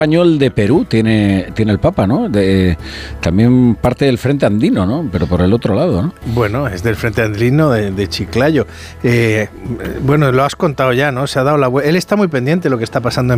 español de Perú tiene el Papa, ¿no? También parte del Frente Andino, ¿no? Pero por el otro lado, ¿no? Bueno, es del Frente Andino de Chiclayo. Bueno, lo has contado ya, ¿no? Se ha dado la vuelta. Él está muy pendiente de lo que está pasando en